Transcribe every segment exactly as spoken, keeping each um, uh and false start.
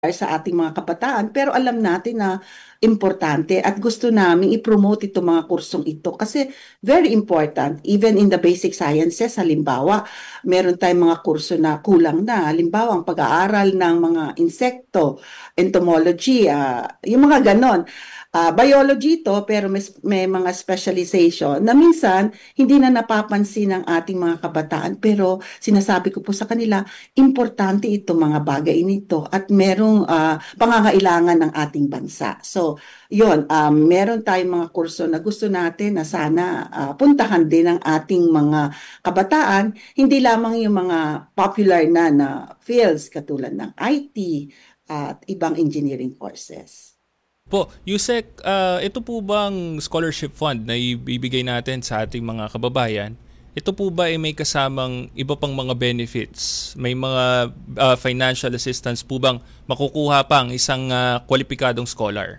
sa ating mga kabataan pero alam natin na importante at gusto namin i-promote itong mga kursong ito kasi very important even in the basic sciences. Halimbawa, meron tayong mga kurso na kulang na, halimbawa ang pag-aaral ng mga insekto, entomology, ah, yung mga ganon. Ah, biology to pero may, may mga specialization na minsan hindi na napapansin ng ating mga kabataan pero sinasabi ko po sa kanila importante itong mga bagay nito at merong ah, pangangailangan ng ating bansa. So, yun, um, meron tayong mga kurso na gusto natin na sana ah, puntahan din ng ating mga kabataan, hindi lamang yung mga popular na na fields katulad ng I T at ibang engineering courses. Po, Yusek, ah, ito po bang scholarship fund na ibibigay natin sa ating mga kababayan? Ito po ba ay may kasamang iba pang mga benefits? May mga ah, financial assistance po bang makukuha pa ang isang ah, kwalipikadong scholar?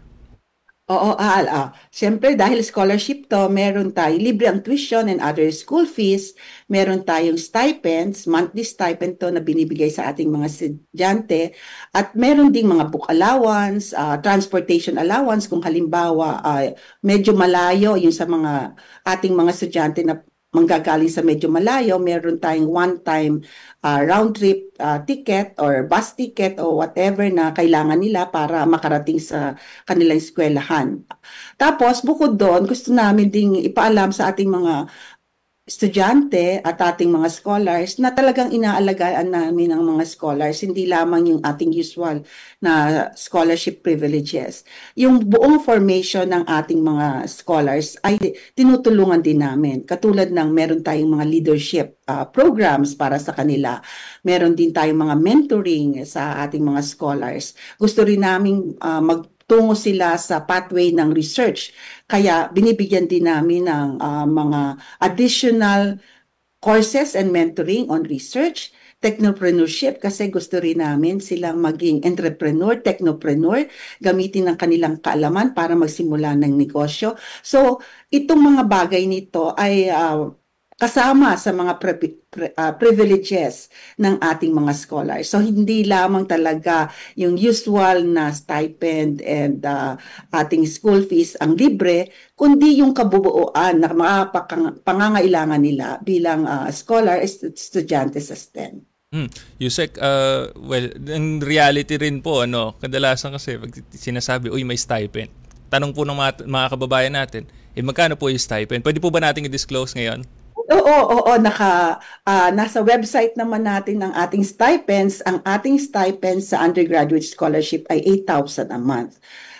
Oo, ah, ah. Siyempre, dahil scholarship to, meron tayo libre ang tuition and other school fees, meron tayong stipends, monthly stipend to na binibigay sa ating mga estudyante, at meron ding mga book allowance, ah, transportation allowance, kung halimbawa, ah, medyo malayo yung sa mga ating mga estudyante na manggagaling sa medyo malayo, meron tayong one-time ah, round trip ah, ticket or bus ticket o whatever na kailangan nila para makarating sa kanilang eskwelahan. Tapos, bukod doon, gusto namin ding ipaalam sa ating mga estudyante at ating mga scholars na talagang inaalagaan namin ang mga scholars, hindi lamang yung ating usual na scholarship privileges. Yung buong formation ng ating mga scholars ay tinutulungan din namin. Katulad ng meron tayong mga leadership uh, programs para sa kanila. Meron din tayong mga mentoring sa ating mga scholars. Gusto rin namin uh, mag tungo sila sa pathway ng research. Kaya binibigyan din namin ng uh, mga additional courses and mentoring on research, technopreneurship kasi gusto rin namin silang maging entrepreneur, technopreneur, gamitin ang kanilang kaalaman para magsimula ng negosyo. So, itong mga bagay nito ay uh, kasama sa mga pre- pre- uh, privileges ng ating mga scholars. So, hindi lamang talaga yung usual na stipend and uh, ating school fees ang libre, kundi yung kabubuan na mga pangangailangan nila bilang uh, scholar, estudyante sa STEM. Hmm. Yusek, uh, well, in reality rin po, ano, kadalasan kasi pag sinasabi, uy, may stipend. Tanong po ng mga, mga kababayan natin, eh, magkano po yung stipend? Pwede po ba natin i-disclose ngayon? Oo, oo, naka ah, nasa website naman natin ng ating stipends. Ang ating stipends sa undergraduate scholarship ay eight thousand a month.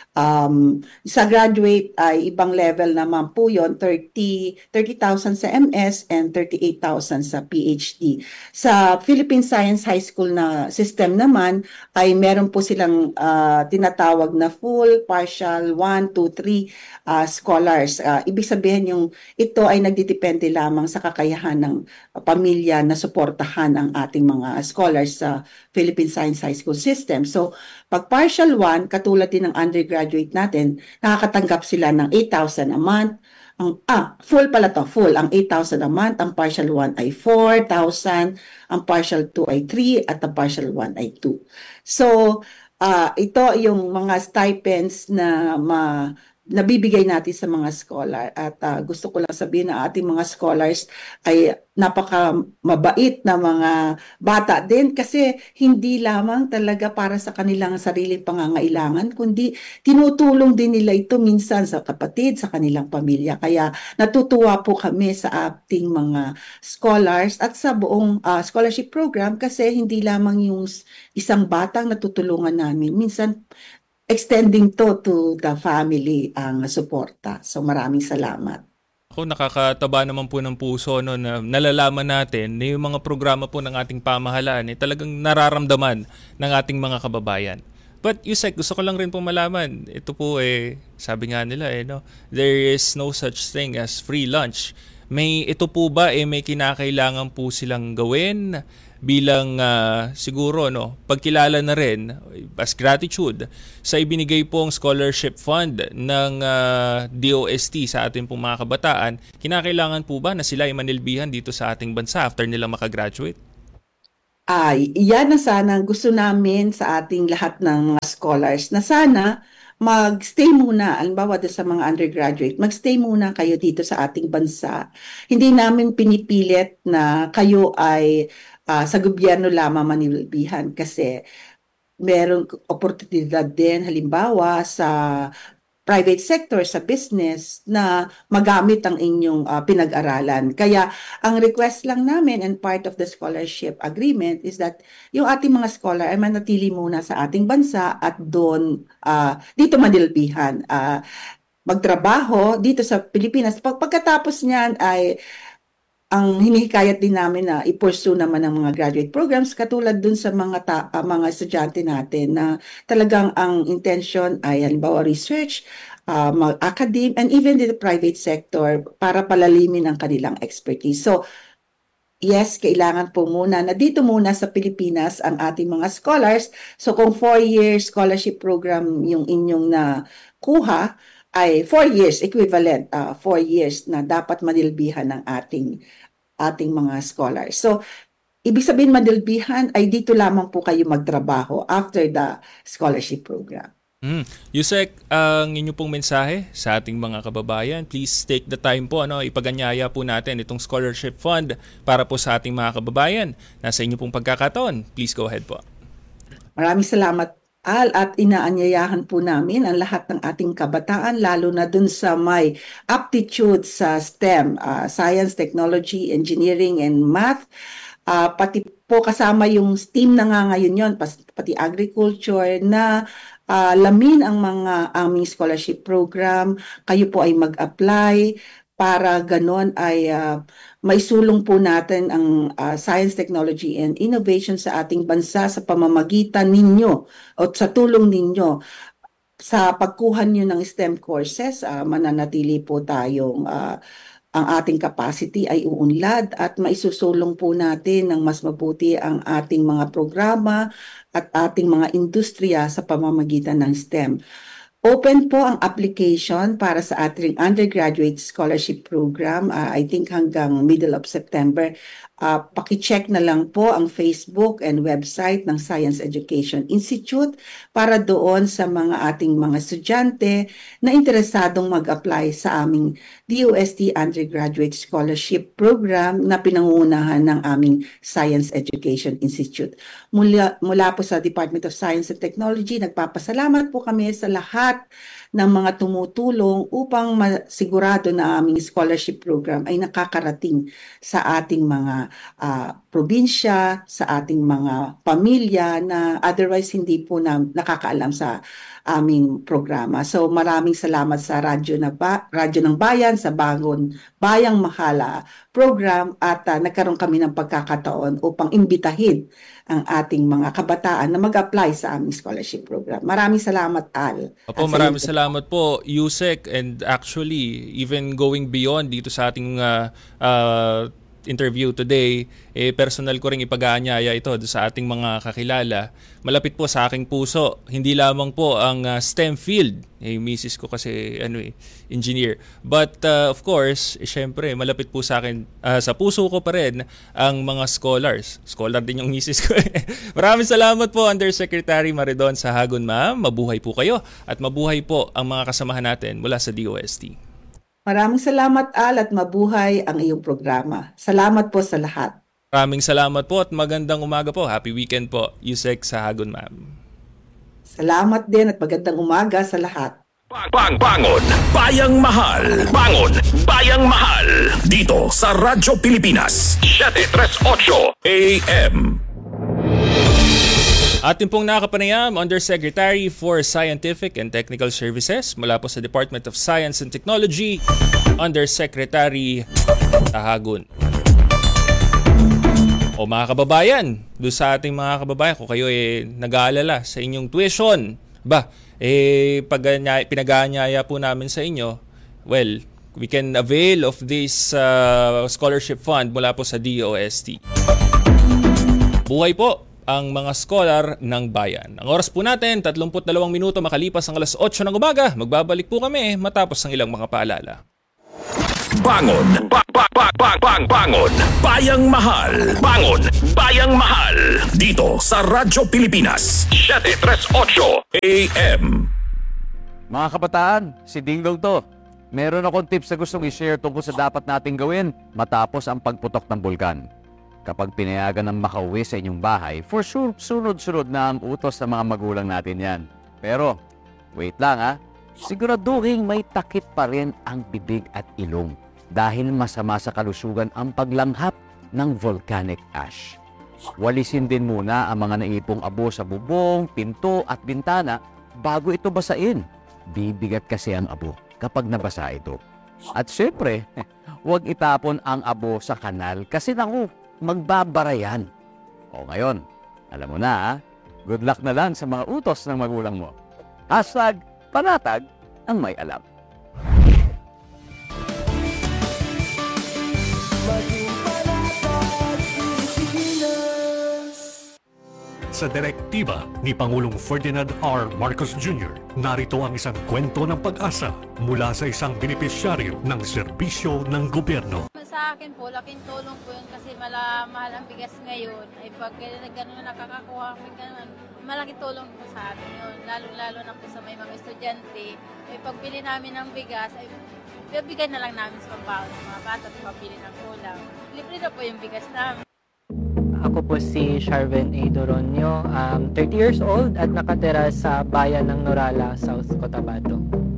Um, sa graduate ay ibang level naman po yon, thirty thirty thousand sa M S and thirty-eight thousand sa P H D. Sa Philippine Science High School na system naman ay meron po silang ah, tinatawag na full, partial, one, two, three ah, scholars. Ah, ibig sabihin yung ito ay nagdidepende lamang sa kakayahan ng pamilya na suportahan ang ating mga scholars sa Philippine Science High School system. So, pag partial one, katulad din ng undergraduate natin, nakakatanggap sila ng eight thousand a month. Ang, ah, full pala to, full. Ang eight thousand a month, ang partial one ay four thousand, ang partial two ay three, at ang partial one ay two. So, ah, ito yung mga stipends na ma nabibigay natin sa mga scholar at uh, gusto ko lang sabihin na ating mga scholars ay napaka mabait na mga bata din kasi hindi lamang talaga para sa kanilang sariling pangangailangan kundi tinutulong din nila ito minsan sa kapatid, sa kanilang pamilya. Kaya natutuwa po kami sa ating mga scholars at sa buong uh, scholarship program kasi hindi lamang yung isang batang natutulungan namin. Minsan extending to to the family ang suporta. So maraming salamat. Ako, nakakataba naman po ng puso no, na nalalaman natin na yung mga programa po ng ating pamahalaan eh, talagang nararamdaman ng ating mga kababayan. But Yusek, gusto ko lang rin po malaman, ito po eh, sabi nga nila eh, no, there is no such thing as free lunch. May ito po ba eh may kinakailangan po silang gawin bilang uh, siguro no pagkilala na rin as gratitude sa ibinigay pong scholarship fund ng uh, D O S T sa ating pong mga kabataan, kinakailangan po ba na sila ay manilbihan dito sa ating bansa after nila makagraduate? Ay, iyan na sana ang gusto namin sa ating lahat ng mga scholars na sana mag-stay muna, alimbawa doon sa mga undergraduate, mag-stay muna kayo dito sa ating bansa. Hindi namin pinipilit na kayo ay ah, sa gobyerno lamang manilbihan kasi merong oportunidad din halimbawa sa private sector, sa business na magamit ang inyong ah, pinag-aralan. Kaya ang request lang namin and part of the scholarship agreement is that yung ating mga scholar ay manatili muna sa ating bansa at doon ah, dito manilbihan. Ah, magtrabaho dito sa Pilipinas. Pag pagkatapos niyan ay ang hinihikayat din namin na i-pursue naman ang mga graduate programs katulad dun sa mga ta- ah, mga estudyante natin na talagang ang intention ay halimbawa research, uh, academe, and even the private sector para palalimin ang kanilang expertise. So, yes, kailangan po muna na dito muna sa Pilipinas ang ating mga scholars. So kung four-year scholarship program yung inyong na kuha, ay four years equivalent, uh, four years na dapat manilbihan ng ating ating mga scholars. So ibig sabihin manilbihan ay dito lamang po kayo magtrabaho after the scholarship program. Mm. Yusek, ang inyo pong mensahe sa ating mga kababayan, please take the time po, ano, ipaganyaya po natin itong scholarship fund para po sa ating mga kababayan. Nasa inyo pong pagkakataon. Please go ahead po. Maraming salamat, Al, at inaanyayahan po namin ang lahat ng ating kabataan, lalo na dun sa may aptitude sa STEM, uh, Science, Technology, Engineering, and Math. Uh, pati po kasama yung STEAM na nga ngayon yun, pati agriculture na uh, lamin ang mga aming scholarship program. Kayo po ay mag-apply para ganon ay uh, maisulong po natin ang uh, science, technology, and innovation sa ating bansa sa pamamagitan ninyo o sa tulong ninyo. Sa pagkuha nyo ng STEM courses, uh, mananatili po tayong uh, ang ating capacity ay uunlad at maisusulong po natin ng mas mabuti ang ating mga programa at ating mga industriya sa pamamagitan ng STEM. Open po ang application para sa ating undergraduate scholarship program. Uh, I think hanggang middle of September. Uh, paki-check na lang po ang Facebook and website ng Science Education Institute para doon sa mga ating mga estudyante na interesadong mag-apply sa aming D O S T Undergraduate Scholarship Program na pinangungunahan ng aming Science Education Institute. Mula, mula po sa Department of Science and Technology, nagpapasalamat po kami sa lahat ng mga tumutulong upang masigurado na aming scholarship program ay nakakarating sa ating mga uh, probinsya, sa ating mga pamilya na otherwise hindi po na nakakaalam sa aming programa. So maraming salamat sa Radyo, na ba, Radyo ng Bayan, sa Bagong Bayang Mahala program at uh, nagkaroon kami ng pagkakataon upang imbitahin ang ating mga kabataan na mag-apply sa aming scholarship program. Maraming salamat, Al. Opo, maraming salamat po, Yusek, and actually, even going beyond dito sa ating uh, uh, interview today, eh, personal ko rin ipag-aanyaya ito sa ating mga kakilala. Malapit po sa aking puso, hindi lamang po ang uh, STEM field. Eh, misis ko kasi ano eh, engineer. But uh, of course, eh, syempre, malapit po sa akin, uh, sa puso ko pa rin ang mga scholars. Scholar din yung misis ko. Maraming salamat po, Undersecretary Maridon Sahagun, ma'am. Mabuhay po kayo at mabuhay po ang mga kasamahan natin mula sa D O S T. Maraming salamat, Al, at mabuhay ang iyong programa. Salamat po sa lahat. Maraming salamat po at magandang umaga po. Happy weekend po, Yusek Sahagun, ma'am. Salamat din at magandang umaga sa lahat. Bang, bangon, bayang mahal. Bangon, bayang mahal. Dito sa Radyo Pilipinas, seven thirty-eight A M. Atin pong nakapanayam, Undersecretary for Scientific and Technical Services mula po sa Department of Science and Technology, Undersecretary Sahagun. O mga kababayan, doon sa ating mga kababayan, kung kayo eh nag-aalala sa inyong tuition, ba, eh pag pinag-aanyaya po namin sa inyo, well, we can avail of this uh, scholarship fund mula po sa D O S T. Buhay po ang mga scholar ng bayan. Ang oras po natin, tatlumpu't dalawang minuto makalipas ang alas otso ng umaga. Magbabalik po kami matapos ang ilang mga paalala. Bangon! Ba ba ba ba bang bangon! Bayang Mahal! Bangon! Bayang Mahal! Dito sa Radyo Pilipinas, seven thirty-eight A M. Mga kabataan, si Dinggong to. Meron akong tips na gustong i-share tungkol sa dapat nating gawin matapos ang pagputok ng bulkan. Kapag pinayagan ng makauwi sa inyong bahay, for sure, sunod-sunod na ang utos ng mga magulang natin yan. Pero, wait lang ha, siguraduhin may takip pa rin ang bibig at ilong dahil masama sa kalusugan ang paglanghap ng volcanic ash. Walisin din muna ang mga naipong abo sa bubong, pinto at bintana bago ito basain. Bibigat kasi ang abo kapag nabasa ito. At syempre, huwag itapon ang abo sa kanal kasi naku, magbabara yan. O ngayon, alam mo na ha, good luck na lang sa mga utos ng magulang mo. Hashtag panatag ang may alam. Sa direktiba ni Pangulong Ferdinand R. Marcos Junior, narito ang isang kwento ng pag-asa mula sa isang benepisyaryo ng serbisyo ng gobyerno. Sa akin po, laking tulong po yun kasi mala, mahal ang bigas ngayon. Ay pag gano'n nakakakuha kami gano'n, malaking tulong po sa atin yun. Lalo-lalo na po sa may mga estudyante. Ay pagbili namin ng bigas, ay bibigay na lang namin sa pambaon sa mga bata at pabili ng kulang. Libre na po yung bigas namin. Ako po si Sharven A. Doronio, um, thirty years old at nakatira sa bayan ng Norala, South Cotabato.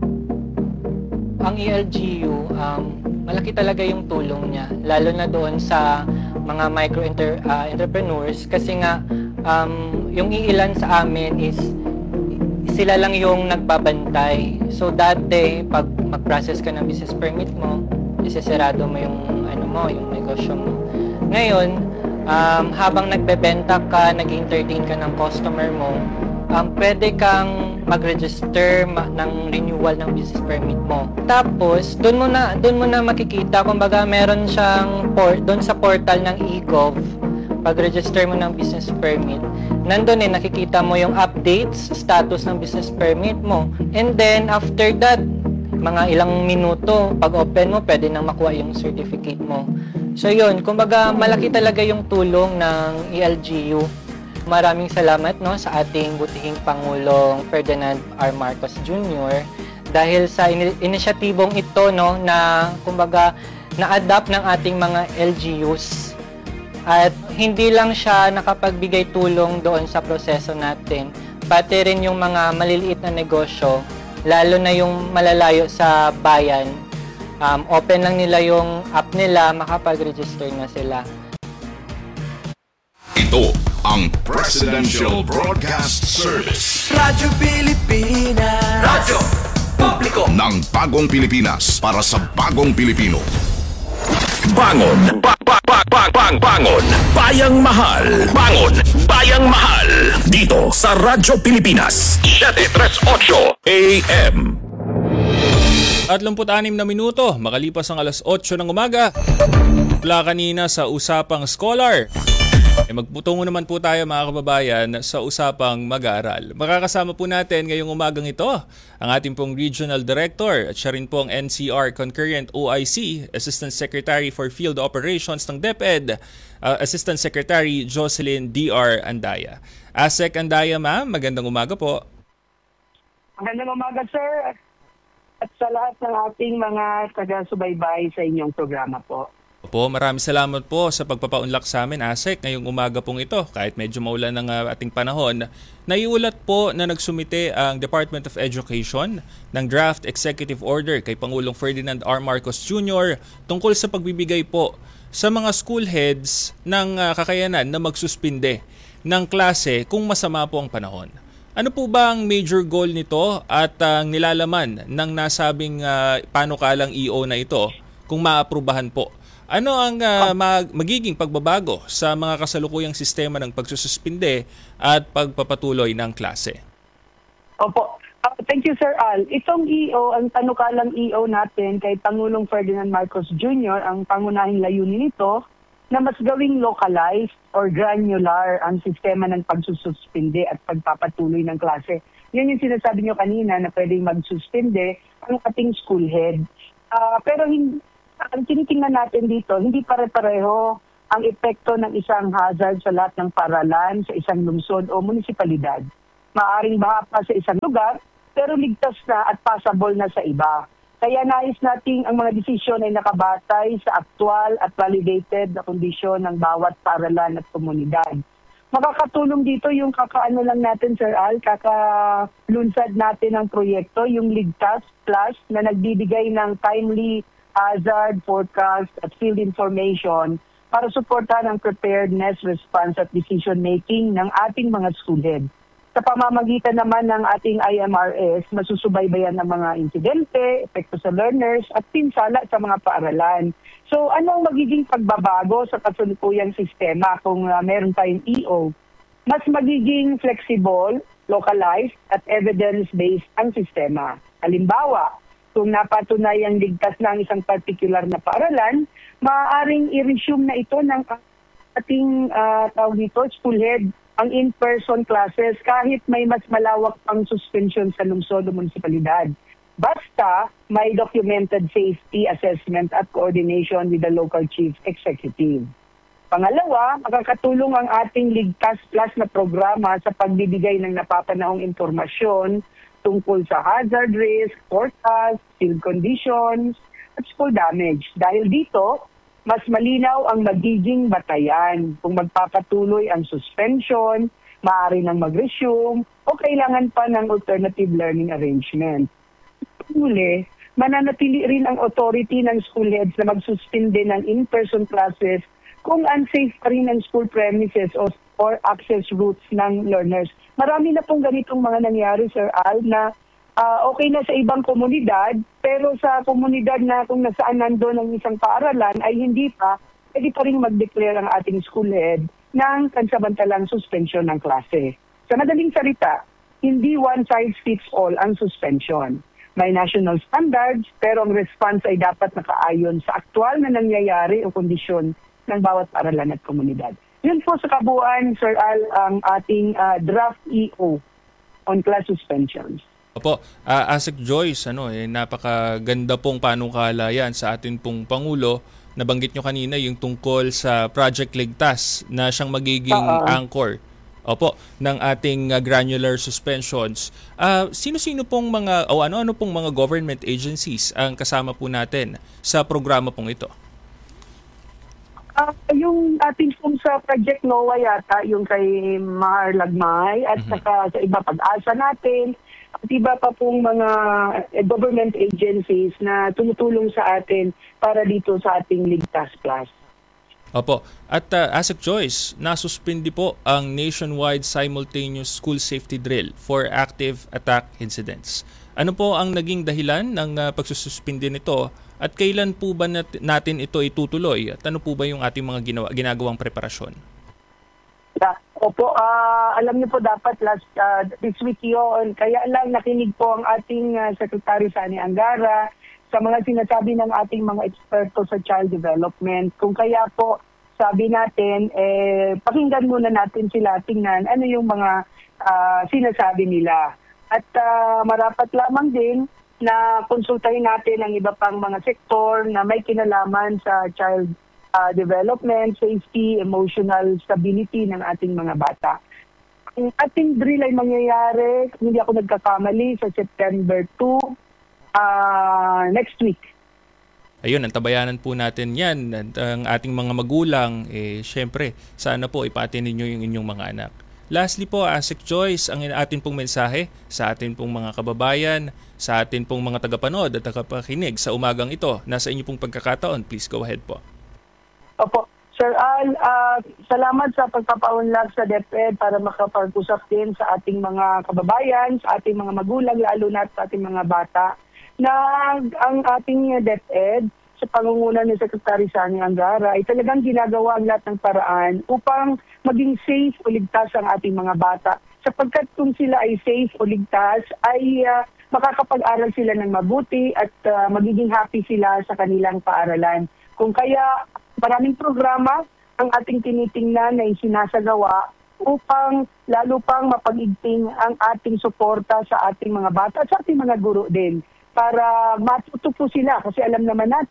Ang E L G U, um, malaki talaga yung tulong niya, lalo na doon sa mga micro-entrepreneurs kasi nga um, yung iilan sa amin is sila lang yung nagbabantay. So dati, pag mag-process ka ng business permit mo, isesarado mo yung, ano mo, yung negosyo mo. Ngayon, Um, habang nagbebenta ka, nag-entertain ka ng customer mo, um, pwede kang mag-register ma- ng renewal ng business permit mo. Tapos, doon mo na, doon mo na makikita, kumbaga meron siyang port, doon sa portal ng e-gov, pag-register mo ng business permit, nandun eh, nakikita mo yung updates, status ng business permit mo. And then, after that, mga ilang minuto, pag open mo, pwede nang makuha yung certificate mo. So yun, kumbaga malaki talaga yung tulong ng E L G U. Maraming salamat no sa ating butihing Pangulong Ferdinand R. Marcos Junior dahil sa in- inisyatibong ito no na kumbaga na-adapt ng ating mga L G Us. At hindi lang siya nakapagbigay tulong doon sa proseso natin, pati rin yung mga maliliit na negosyo, lalo na yung malalayo sa bayan. Um, open lang nila yung app nila, makapag-register na sila. Ito ang Presidential Broadcast Service. Radyo Pilipinas. Radyo Publiko ng Bagong Pilipinas para sa Bagong Pilipino. Bangon! Ba ba ba ba bang bangon! Bayang Mahal! Bangon! Bayang Mahal! Dito sa Radyo Pilipinas, seven thirty-eight A M. At twenty-six na minuto, makalipas ang alas eight ng umaga. Mula kanina sa Usapang Scholar. E magputungo naman po tayo mga kababayan sa Usapang Mag-aaral. Makakasama po natin ngayong umagang ito ang ating pong Regional Director at siya rin po ang N C R Concurrent O I C, Assistant Secretary for Field Operations ng DepEd, uh, Assistant Secretary Jocelyn D R Andaya. Asek Andaya ma'am, magandang umaga po. Magandang umaga sir. At sa lahat ng ating mga taga-subaybay sa inyong programa po. Opo, maraming salamat po sa pagpapaunlak sa amin, Asek, ngayong umaga pong ito. Kahit medyo maulan ng uh, ating panahon, naiulat po na nagsumite ang Department of Education ng Draft Executive Order kay Pangulong Ferdinand R. Marcos Junior tungkol sa pagbibigay po sa mga school heads ng uh, kakayanan na magsuspinde ng klase kung masama po ang panahon. Ano po ba ang major goal nito at ang uh, nilalaman ng nasabing uh, panukalang E O na ito kung maaprubahan po? Ano ang uh, mag- magiging pagbabago sa mga kasalukuyang sistema ng pagsususpinde at pagpapatuloy ng klase? Opo. Uh, thank you, Sir Al. Itong E O, ang panukalang E O natin kay Pangulong Ferdinand Marcos Junior, ang pangunahing layunin nito na mas gawing localized or granular ang sistema ng pagsususpinde at pagpapatuloy ng klase. Yun yung sinasabi nyo kanina na pwedeng magsuspinde ang ating school head. Uh, pero hin- ang tinitingnan natin dito, hindi pare-pareho ang epekto ng isang hazard sa lahat ng paaralan sa isang lungsod o munisipalidad. Maaring baha pa sa isang lugar, pero ligtas na at passable na sa iba. Kaya nais nating ang mga desisyon ay nakabatay sa aktual at validated na kondisyon ng bawat paaralan at komunidad. Makakatulong dito yung kakaano lang natin, Sir Al, kakalunsad natin ng proyekto, yung Ligtas Plus na nagbibigay ng timely hazard, forecast at field information para suportahan ang preparedness, response at decision-making ng ating mga schoolhead. Sa pamamagitan naman ng ating I M R S, masusubaybayan ng mga insidente, epekto sa learners at pinsala sa mga paaralan. So ano ang magiging pagbabago sa kasalukuyang sistema kung uh, meron tayong E O? Mas magiging flexible, localized at evidence-based ang sistema. Halimbawa, kung napatunayang ligtas na ang isang particular na paaralan, maaaring i-resume na ito ng ating uh, tawag dito, schoolhead ang in-person classes kahit may mas malawak pang suspension sa lungsod o munisipalidad. Basta may documented safety assessment at coordination with the local chief executive. Pangalawa, makakatulong ang ating Ligtas Plus na programa sa pagbibigay ng napapanahong impormasyon tungkol sa hazard risk, forecast, field conditions, at school damage. Dahil dito, mas malinaw ang magiging batayan kung magpapatuloy ang suspension, maaari nang mag-resume, o kailangan pa ng alternative learning arrangement. Muli, mananatili rin ang authority ng schoolheads na magsuspinde ng in-person classes kung unsafe pa rin ang school premises o or access routes ng learners. Marami na pong ganitong mga nangyari, Sir Al, na uh, okay na sa ibang komunidad, pero sa komunidad na kung nasaan nandun ang isang paaralan ay hindi pa, pwede pa rin mag-declare ang ating schoolhead ng pansamantalang suspension ng klase. Sa madaling salita, hindi one size fits all ang suspension. May national standards, pero ang response ay dapat nakaayon sa aktual na nangyayari o kondisyon ng bawat paaralan at komunidad. Yun po sa kabuuan, Sir Al, ang ating uh, draft E O on class suspensions. Opo, uh, Asek Joyce, ano, eh, napakaganda pong panukala yan sa atin pong Pangulo. Nabanggit nyo kanina yung tungkol sa Project Ligtas na siyang magiging uh-uh. anchor opo, ng ating uh, granular suspensions. Uh, sino-sino pong mga, o ano-ano pong mga government agencies ang kasama po natin sa programa pong ito? Uh, yung ating pong sa Project NOAA yata, yung kay Mar Lagmay at mm-hmm. saka sa iba pag-asa natin, at iba pa pong mga eh, government agencies na tumutulong sa atin para dito sa ating Ligtas Plus. Opo. At uh, Asek Joyce, nasuspindi po ang nationwide simultaneous school safety drill for active attack incidents. Ano po ang naging dahilan ng uh, pagsususpindi nito at kailan po ba nat- natin ito itutuloy at ano po ba yung ating mga ginawa, ginagawang preparasyon? Yeah. Opo, uh, alam niyo po dapat last uh, this week yun. Kaya lang nakinig po ang ating uh, Secretary Sani Angara sa mga sinasabi ng ating mga eksperto sa child development. Kung kaya po sabi natin, eh, pakinggan muna natin sila, tingnan ano yung mga uh, sinasabi nila. At uh, marapat lamang din na konsultahin natin ang iba pang mga sektor na may kinalaman sa child uh, development, safety, emotional stability ng ating mga bata. Ang ating drill ay mangyayari, kung hindi ako nagkakamali, sa September second, uh, next week. Ayun, antabayanan po natin yan. At ang ating mga magulang, eh, syempre, sana po ipaatin ninyo yung inyong mga anak. Lastly po, Asek Joyce, ang atin pong mensahe sa atin pong mga kababayan, sa atin pong mga tagapanood at tagapakinig sa umagang ito. Nasa inyo pong pagkakataon, please go ahead po. Opo. Sir Al, uh, salamat sa pagpapaunlad sa DepEd para makapag-usap din sa ating mga kababayan, sa ating mga magulang, lalo na sa ating mga bata, na ang ating DepEd sa pangunguna ni Secretary Sani Angara ay talagang ginagawa ang lahat ng paraan upang maging safe o ligtas ang ating mga bata. Sapagkat kung sila ay safe o ligtas, ay uh, makakapag-aral sila ng mabuti at uh, magiging happy sila sa kanilang paaralan. Kung kaya maraming programa ang ating tinitingnan na isinasagawa upang lalo pang mapag-igting ang ating suporta sa ating mga bata at sa ating mga guro din, para matuto po sila. Kasi alam naman natin,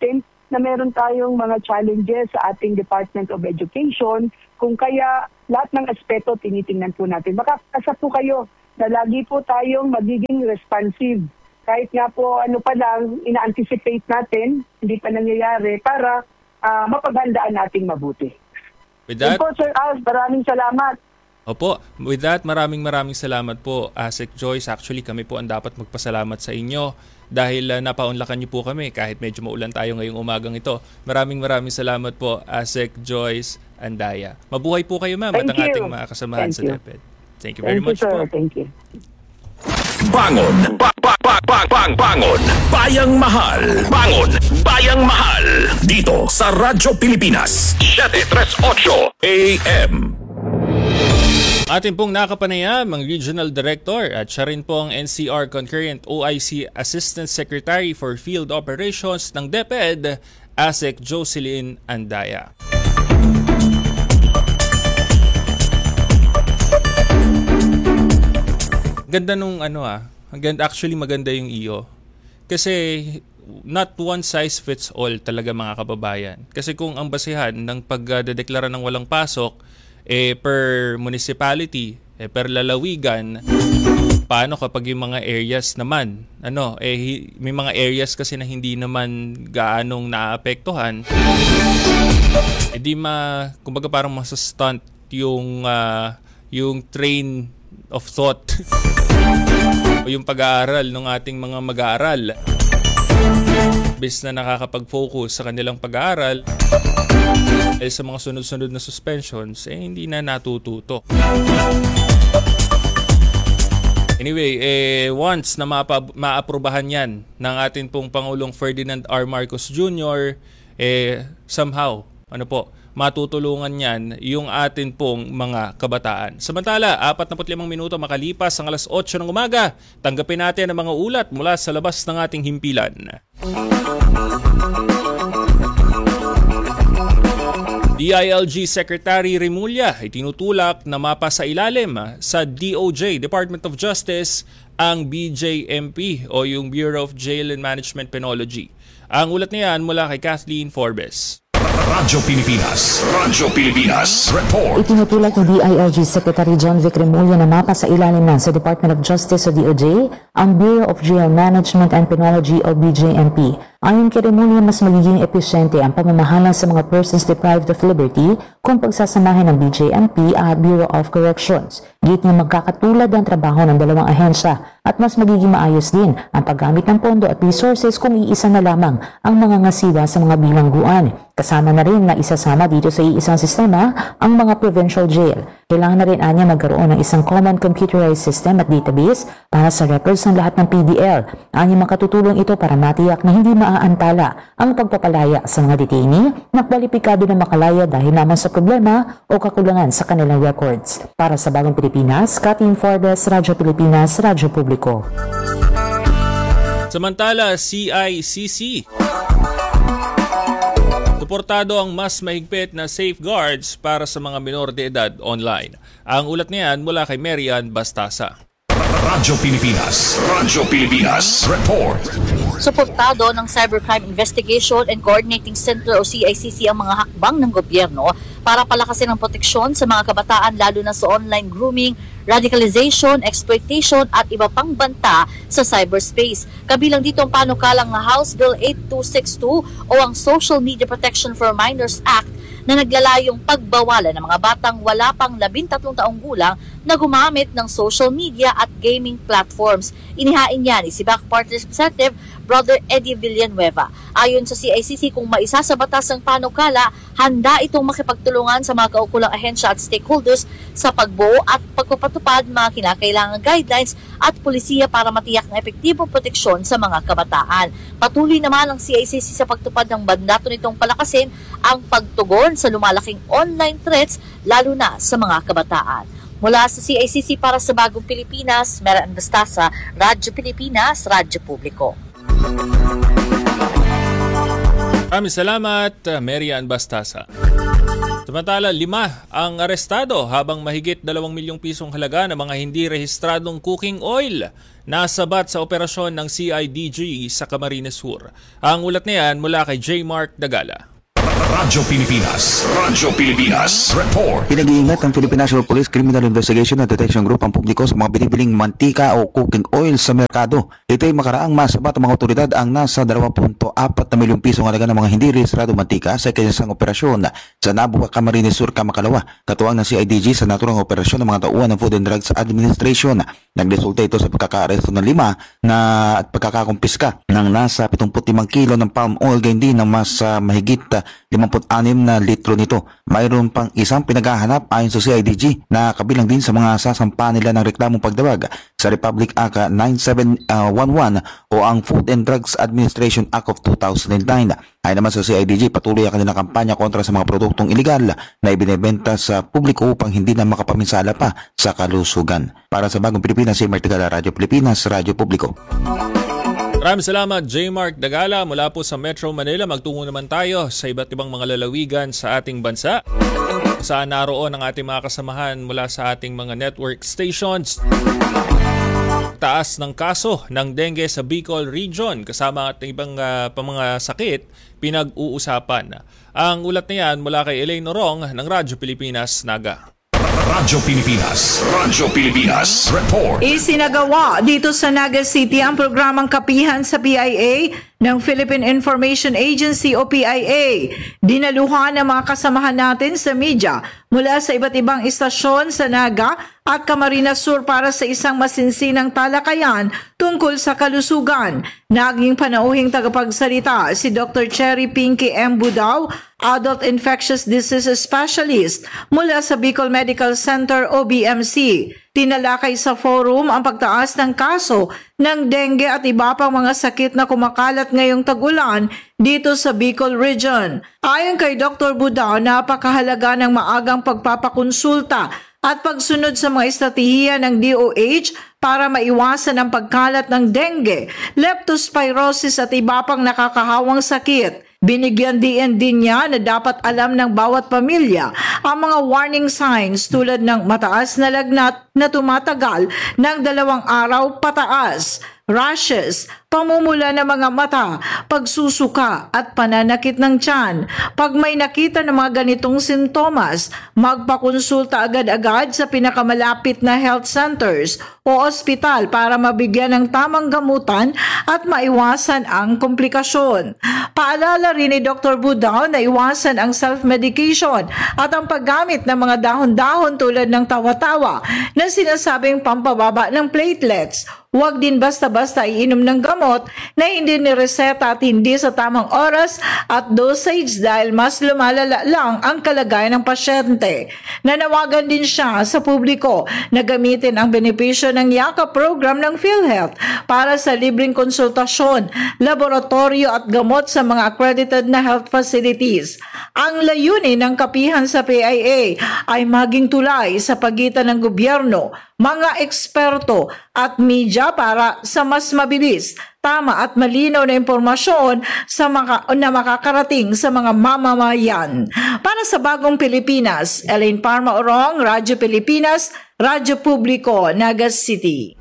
na meron tayong mga challenges sa ating Department of Education, kung kaya lahat ng aspeto tinitingnan po natin. Makakasa po kayo na lagi po tayong magiging responsive. Kahit nga po ano pa lang, ina-anticipate natin, hindi pa nangyayari, para uh, mapaghandaan nating mabuti. With that, po, Sir Al, maraming salamat. Opo, with that, maraming maraming salamat po, Asek Joyce. Actually, kami po ang dapat magpasalamat sa inyo dahil uh, napaunlakan niyo po kami kahit medyo maulan tayo ngayong umagang ito. Maraming maraming salamat po, Asek Joyce Andaya. Mabuhay po kayo, ma'am, at ang ating mga kasamahan Thank sa you. DepEd. Thank you very Thank much you, sir. po. Thank you. Bangon, ba, ba, ba, ba, bang, bangon, bayang mahal, bangon, bayang mahal, dito sa Radyo Pilipinas, seven thirty-eight A M. Atin pong nakapanayam ang Regional Director at siya rin po ang N C R Concurrent O I C Assistant Secretary for Field Operations ng DepEd, Asek Jocelyn Andaya. Ganda nung ano ah, actually maganda yung I O. Kasi not one size fits all talaga, mga kababayan. Kasi kung ang basehan ng pagdedeklara ng walang pasok eh per municipality, eh per lalawigan, paano kapag yung mga areas naman, ano, eh may mga areas kasi na hindi naman gaanong naapektuhan, eh di ma, kumbaga parang masa-stunt yung uh, yung train of thought o yung pag-aaral ng ating mga mag-aaral. Bis na nakakapag-focus sa kanilang pag-aaral, eh sa mga sunod-sunod na suspensions, eh hindi na natututo. Anyway, eh once na maapa- maaprubahan yan ng ating pong Pangulong Ferdinand R. Marcos Junior, eh somehow, ano po, matutulungan yan yung atin pong mga kabataan. Samantala, apat na limang minuto makalipas ang alas otso ng umaga, tanggapin natin ang mga ulat mula sa labas ng ating himpilan. D I L G Secretary Remulla ay tinutulak na mapasailalim sa D O J, Department of Justice, ang B J M P o yung Bureau of Jail and Management Penology. Ang ulat niyan mula kay Kathleen Forbes. Radyo Pilipinas, Radyo Pilipinas, report. Itinutulak ni D I L G Secretary John Vic Remulla na mapa sa ilalim na sa Department of Justice o D O J ang Bureau of Jail Management and Penology o B J M P. Ayon kay Remulla, mas magiging episyente ang pamamahala sa mga persons deprived of liberty kung pagsasamahin ng B J M P at Bureau of Corrections. Git niya magkakatulad ang trabaho ng dalawang ahensya at mas magiging maayos din ang paggamit ng pondo at resources kung iisa na lamang ang mga ngasiwa sa mga bilangguan. Kasama na rin na isasama dito sa iisang sistema ang mga provincial jail. Kailangan na rin anya magkaroon ng isang common computerized system at database para sa records ng lahat ng P D L. Anya makatutulong ito para matiyak na hindi maaantala ang pagpapalaya sa mga detainee na kwalipikado na makalaya dahil naman sa problema o kakulangan sa kanilang records. Para sa Bagong Pilipinas, Kathleen Forbes, Radyo Pilipinas, Radyo Publiko. Samantala, C I C C suportado ang mas mahigpit na safeguards para sa mga minor de edad online. Ang ulat niyan mula kay Marian Bastasa. Radyo Pilipinas, Radyo Pilipinas, report. Suportado ng Cybercrime Investigation and Coordinating Center o C I C C ang mga hakbang ng gobyerno para palakasin ang proteksyon sa mga kabataan lalo na sa online grooming, radicalization, exploitation at iba pang banta sa cyberspace. Kabilang dito ang panukalang House Bill eight two six two o ang Social Media Protection for Minors Act na naglalayong pagbawalan ng mga batang wala pang labintatlong taong gulang na gumamit ng social media at gaming platforms. Inihain niya ni si Back Party Representative Brother Eddie Villanueva. Ayon sa C I C C, kung maisa sa batas ng panukala, handa itong makipagtulungan sa mga kaukulang ahensya at stakeholders sa pagbuo at pagpapatupad mga kinakailangang guidelines at polisiya para matiyak ng epektibong proteksyon sa mga kabataan. Patuloy naman ang C I C C sa pagtupad ng mandato nitong palakasin ang pagtugon sa lumalaking online threats lalo na sa mga kabataan. Mula sa C I C C para sa Bagong Pilipinas, Marian Bastasa, Radyo Pilipinas, Radyo Publiko. Maraming salamat, Marian Bastasa. Samantala, lima ang arestado habang mahigit dalawang milyong pisong halaga ng mga hindi rehistradong cooking oil nasabat sa operasyon ng C I D G sa Camarines Sur. Ang ulat na yan mula kay J. Mark Dagala. Radyo Pilipinas. Radyo Pilipinas. Report. Pinag-iingat ng Philippine National Police Criminal Investigation at Detection Group ang publiko sa mga binibiling mantika o cooking oil sa merkado. Ito ay makaraang masabat ng mga otoridad ang nasa dalawa punto apat na milyong pisong halaga ng mga hindi rehistrado mantika sa kanyang operasyon sa Nabuca, Camarines Sur, Kamakalawa. Katuwang ng C I D G sa naturang operasyon ng mga tauhan ng Food and Drugs Administration. Nagresulta ito sa pagkakaaresto ng lima na at pagkakakumpiska ng nasa pitungput limang kilo ng palm oil, gayon din ng mas uh, mahigit uh, limampu't anim na litro nito. Mayroon pang isang pinaghahanap ayon sa C I D G na kabilang din sa mga sasampa nila ng reklamong pagdawag sa Republic Act nine seven one one o ang Food and Drugs Administration Act of two thousand nine. Ayon naman sa C I D G, patuloy ang kanilang kampanya kontra sa mga produktong ilegal na ibinebenta sa publiko upang hindi na makapaminsala pa sa kalusugan. Para sa Bagong Pilipinas, si Martigala, Radyo Pilipinas, Radyo Publiko. Maraming salamat, J. Mark Dagala. Mula po sa Metro Manila, magtungo naman tayo sa iba't ibang mga lalawigan sa ating bansa. Saan naroon ang ating mga kasamahan mula sa ating mga network stations. Taas ng kaso ng dengue sa Bicol Region kasama at ibang uh, mga sakit pinag-uusapan. Ang ulat na yan mula kay Elaine Orong ng Radyo Pilipinas, Naga. Radyo Pilipinas. Radyo Pilipinas. Report. Isinagawa dito sa Naga City ang programang kapihan sa P I A ng Philippine Information Agency o P I A. Dinaluhan ng mga kasamahan natin sa media mula sa iba't ibang istasyon sa Naga at Camarines Sur para sa isang masinsinang talakayan tungkol sa kalusugan. Naging panauhing tagapagsalita si Doctor Cherry Pinky M. Budao, Adult Infectious Diseases Specialist mula sa Bicol Medical Center o B M C. Tinalakay sa forum ang pagtaas ng kaso ng dengue at iba pang mga sakit na kumakalat ngayong tag-ulan dito sa Bicol Region. Ayon kay Doctor Budao, napakahalaga ng maagang pagpapakonsulta at pagsunod sa mga estratehiya ng D O H para maiwasan ang pagkalat ng dengue, leptospirosis at iba pang nakakahawang sakit. Binigyan din din niya na dapat alam ng bawat pamilya ang mga warning signs tulad ng mataas na lagnat na tumatagal ng dalawang araw pataas, rashes, pamumula ng mga mata, pagsusuka at pananakit ng tiyan. Pag may nakita ng mga ganitong sintomas, magpakonsulta agad-agad sa pinakamalapit na health centers o ospital para mabigyan ng tamang gamutan at maiwasan ang komplikasyon. Paalala rin ni Doctor Budao na iwasan ang self-medication at ang paggamit ng mga dahon-dahon tulad ng tawa-tawa na sinasabing pampababa ng platelets. Huwag din basta-basta iinom ng gamot na hindi nireseta at hindi sa tamang oras at dosage dahil mas lumalala lang ang kalagayan ng pasyente. Nanawagan din siya sa publiko na gamitin ang benepisyo ng YAKA program ng PhilHealth para sa libreng konsultasyon, laboratorio at gamot sa mga accredited na health facilities. Ang layunin ng kapihan sa P I A ay maging tulay sa pagitan ng gobyerno, mga eksperto at media para sa mas mabilis, tama at malinaw na impormasyon sa mga, na makakarating sa mga mamamayan. Para sa Bagong Pilipinas, Elaine Parma Orong, Radyo Pilipinas, Radyo Publiko, Naga City.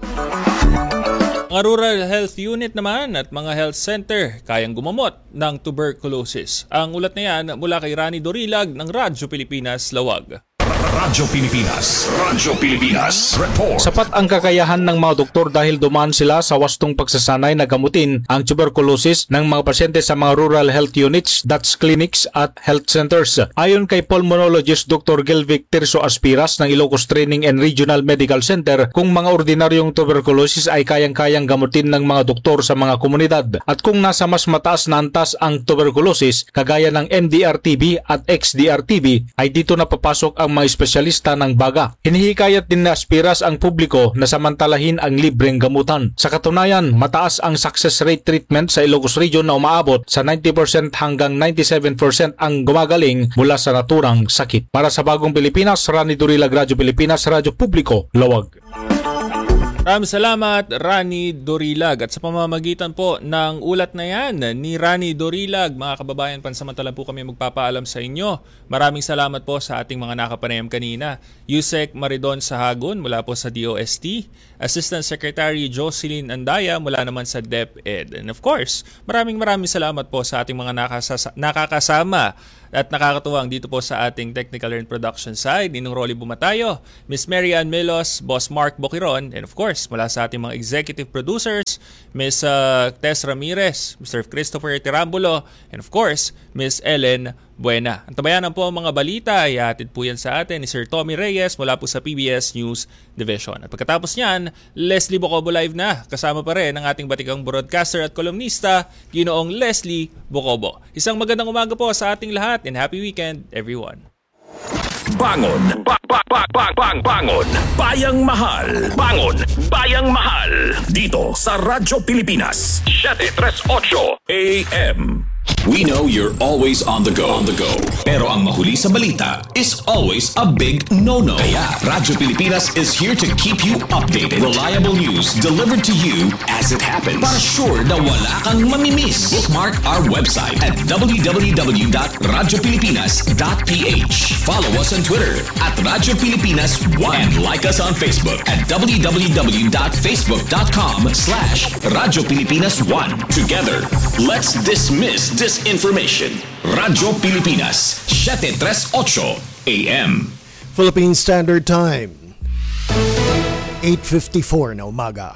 Mga rural health unit naman at mga health center kayang gumamot ng tuberculosis. Ang ulat na yan mula kay Rani Dorilag ng Radyo Pilipinas, Lawag. Radyo Pilipinas. Radyo Pilipinas. Report. Sapat ang kakayahan ng mga doktor dahil dumaan sila sa wastong pagsasanay na gamutin ang tuberculosis ng mga pasyente sa mga rural health units, that's clinics at health centers. Ayon kay pulmonologist Doctor Gelvic Tirso Aspiras ng Ilocos Training and Regional Medical Center, kung mga ordinaryong tuberculosis ay kayang-kayang gamutin ng mga doktor sa mga komunidad. At kung nasa mas mataas na antas ang tuberculosis, kagaya ng M D R T B at X D R T B, ay dito na papasok ang mga espesyalista ng baga. Hinihikayat din na Aspiras ang publiko na samantalahin ang libreng gamutan. Sa katunayan, mataas ang success rate treatment sa Ilocos Region na umaabot sa ninety percent hanggang ninety-seven percent ang gumagaling mula sa naturang sakit. Para sa Bagong Pilipinas, Rani Dorilag, Radyo Pilipinas, Radyo Publiko, Lawag. Maraming salamat, Rani Dorilag. At sa pamamagitan po ng ulat na yan ni Rani Dorilag, mga kababayan, pansamantala po kami magpapaalam sa inyo. Maraming salamat po sa ating mga nakapanayam kanina. Yusek Maridon Sahagun mula po sa D O S T, Assistant Secretary Jocelyn Andaya mula naman sa DepEd. And of course, maraming maraming salamat po sa ating mga nakasasa- nakakasama at nakakatuwang dito po sa ating technical and production side, Ninong Rolly Bumatayo, Miss Mary Ann Melos, Boss Mark Boquiron, and of course, mula sa ating mga executive producers, Miss uh, Tess Ramirez, Mister Christopher Tirambulo, and of course, Miss Ellen Buena. Ang tabayanan po ang mga balita, ihatid po yan sa atin ni Sir Tommy Reyes mula po sa P B S News Division. At pagkatapos niyan, Leslie Bocobo live na. Kasama pa rin ang ating batikang broadcaster at kolumnista, Ginoong Leslie Bocobo. Isang magandang umaga po sa ating lahat and happy weekend, everyone. Bangon, ba, ba, ba, ba, bang, bangon, bayang mahal, bangon, bayang mahal, dito sa Radyo Pilipinas, seven thirty-eight A M. We know you're always on the go, on the go. Pero ang mahuli sa balita is always a big no-no. Kaya Radyo Pilipinas is here to keep you updated. Reliable news delivered to you as it happens. Para sure na wala kang mamimiss. Bookmark our website at w w w dot radyo pilipinas dot p h. Follow us on Twitter at Radyo Pilipinas one. And like us on Facebook at w w w dot facebook dot com slash Radyo Pilipinas one. Together, let's dismiss disinformation. Radyo Pilipinas, seven thirty-eight A M. Philippine Standard Time, eight fifty-four na umaga.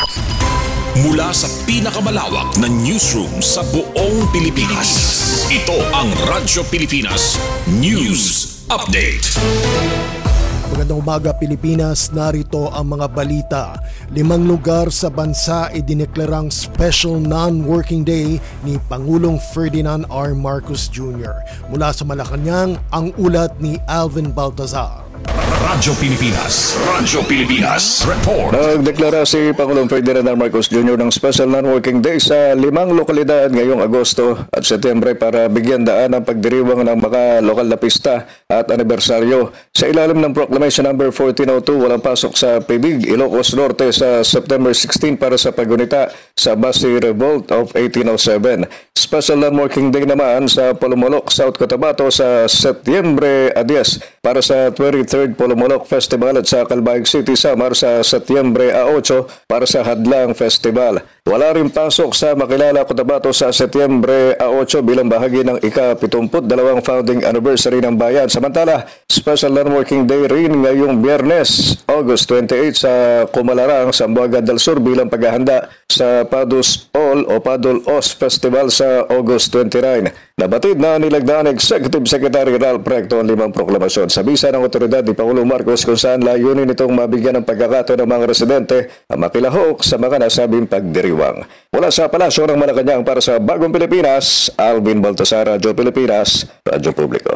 Mula sa pinakamalawak na newsroom sa buong Pilipinas, ito ang Radyo Pilipinas News Update. Magandang umaga Pilipinas, narito ang mga balita. Limang lugar sa bansa ay dineklarang Special Non-Working Day ni Pangulong Ferdinand R. Marcos Junior Mula sa Malacanang, ang ulat ni Alvin Baltazar. Radyo Pilipinas, Radyo Pilipinas Report. Nagdeklara si Pangulong Ferdinand R. Marcos Junior ng Special Non-Working Day sa limang lokalidad ngayong Agosto at Setyembre para bigyan daan ang pagdiriwang ng mga lokal na pista at anibersaryo. Sa ilalim ng Proclamation number fourteen oh two, walang pasok sa P B I G, Ilocos Norte sa September sixteen para sa pagunita sa Basti Revolt of eighteen oh seven. Special Non-Working Day naman sa Polomolok, South Cotabato sa Setyembre ten para sa twenty-third Polomolok Festival at sa Calbayog City, Samar sa Setyembre eight para sa Hadlang Festival. Wala rin pasok sa Makilala, Cotabato sa Setyembre eight bilang bahagi ng ika-pitungput dalawang founding anniversary ng bayan. Samantala, Special Non-Working Day rin ngayong Biyernes, August twenty-eight sa Kumalarang, Zamboanga del Sur bilang paghahanda sa Padus All o Padol Os Festival sa August twenty-nine. Nabatid na nilagdaan Executive Secretary Ralph Recto ang limang proklamasyon sa bisa ng otoridad ni Pangulong Marcos kung saan layunin nitong mabigyan ng pagkakataon ng mga residente ang makilahok sa mga nasabing pagdiriwang. Mula sa Palasyo ng Malacanang para sa Bagong Pilipinas, Alvin Baltasar, Radyo Pilipinas, Radyo Publiko.